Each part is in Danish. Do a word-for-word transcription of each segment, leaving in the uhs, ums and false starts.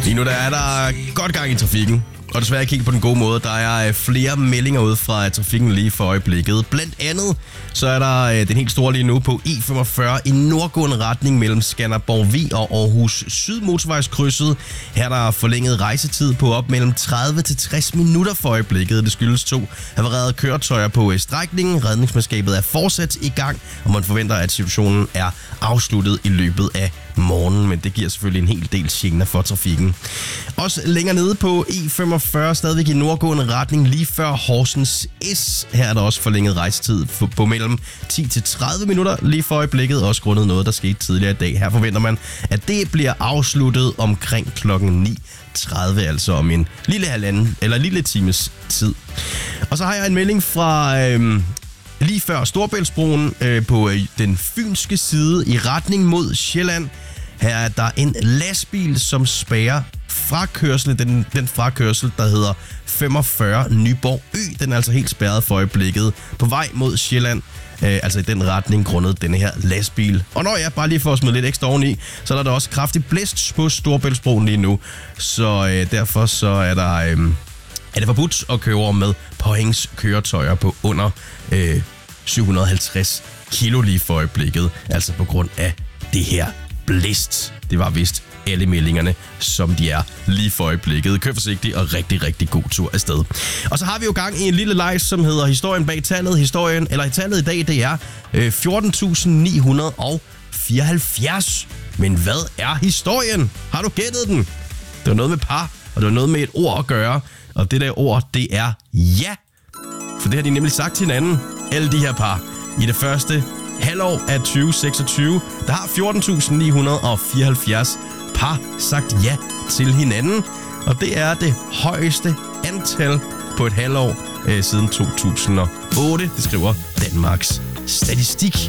Lige nu der er der godt gang i trafikken. Og desværre ikke helt på den gode måde. Der er flere meldinger ud fra trafikken lige for øjeblikket. Blandt andet så er der den helt store lige nu på E femogfyrre i nordgående retning mellem Skanderborg Vig og Aarhus Sydmotorvejskrydset. Her er der forlænget rejsetid på op mellem tredive til tres minutter for øjeblikket. Det skyldes to havarerede køretøjer på strækningen. Redningsmandskabet er fortsat i gang, og man forventer, at situationen er afsluttet i løbet af morgen, men det giver selvfølgelig en hel del gener for trafikken. Også længere nede på E femogfyrre, stadigvæk i nordgående retning, lige før Horsens S. Her er der også forlænget rejsetid på mellem ti til tredive minutter lige for øjeblikket, også grundet noget, der skete tidligere i dag. Her forventer man, at det bliver afsluttet omkring klokken ni tredive, altså om en lille halvanden eller en lille times tid. Og så har jeg en melding fra øhm, lige før Storebæltsbroen øh, på øh, den fynske side i retning mod Sjælland. Her er der en lastbil, som spærrer frakørsel, den, den frakørsel, der hedder femogfyrre Nyborg Ø. Den er altså helt spærret for øjeblikket på vej mod Sjælland. Øh, altså i den retning grundet denne her lastbil. Og når jeg bare lige får smidt lidt ekstra oveni, så er der også kraftig blæst på Storebæltsbroen lige nu. Så øh, derfor så er der øh, er det forbudt at køre over med påhængskøretøjer på under øh, syv hundrede og halvtreds kilo lige for øjeblikket. Altså på grund af det her blæst. Det var vist alle meldingerne, som de er lige for øjeblikket. Kør forsigtigt og rigtig, rigtig god tur afsted. Og så har vi jo gang i en lille leg, som hedder Historien bag tallet. Historien, eller tallet i dag, det er øh, fjorten tusind ni hundrede og fireoghalvfjerds. Men hvad er historien? Har du gættet den? Det var noget med par, og det var noget med et ord at gøre. Og det der ord, det er ja. For det har de nemlig sagt til hinanden, alle de her par. I det første halvår af tyve seksogtyve, der har fjorten tusind ni hundrede og fireoghalvfjerds par sagt ja til hinanden. Og det er det højeste antal på et halvår øh, siden to tusind og otte. Det skriver Danmarks Statistik.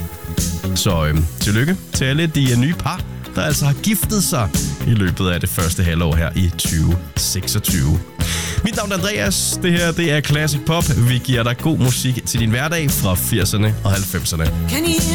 Så øh, tillykke til alle de øh, nye par, der altså har giftet sig i løbet af det første halvår her i tyve seksogtyve. Mit navn er Andreas. Det her, det er Classic Pop. Vi giver dig god musik til din hverdag fra firserne og halvfemserne.